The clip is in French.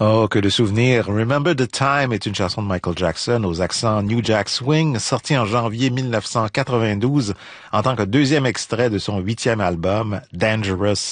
Oh, que de souvenirs. Remember the Time est une chanson de Michael Jackson aux accents New Jack Swing, sortie en janvier 1992 en tant que deuxième extrait de son 8e album, Dangerous.